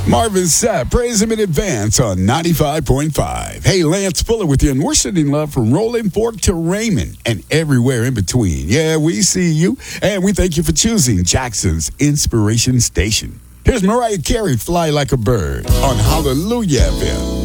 Marvin Sapp, praise him in advance on 95.5. Hey, Lance Fuller with you, and we're sending love from Rolling Fork to Raymond and everywhere in between. Yeah, we see you, and we thank you for choosing Jackson's Inspiration Station. Here's Mariah Carey, Fly Like a Bird on Hallelujah FM.